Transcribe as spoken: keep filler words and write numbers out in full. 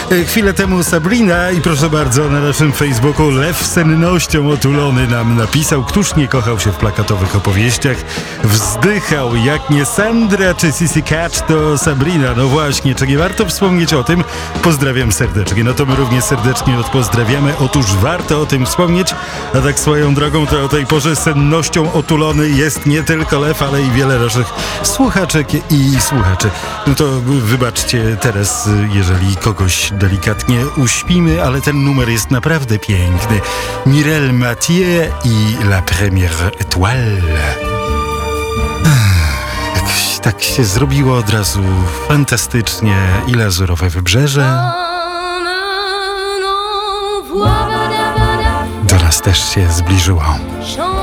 E, Chwilę temu Sabrina i proszę bardzo, na naszym Facebooku Lew sennością otulony nam napisał: któż nie kochał się w plakatowych opowieściach, wzdychał jak nie Sandra czy Sissy Catch, to Sabrina. No właśnie, czy nie warto wspomnieć o tym? Pozdrawiam serdecznie. No to my również serdecznie odpozdrawiamy. Otóż warto o tym wspomnieć, a tak swoją drogą to o tej porze sennością otulony jest nie tylko Lew, ale i wiele naszych słuchaczek i słuchaczy. No to wybaczcie teraz, jeżeli kogoś delikatnie uśpimy, ale ten numer jest naprawdę piękny. Mireille Mathieu i La Première Étoile. Jakoś tak się zrobiło od razu fantastycznie i lazurowe wybrzeże. Do nas też się zbliżyło.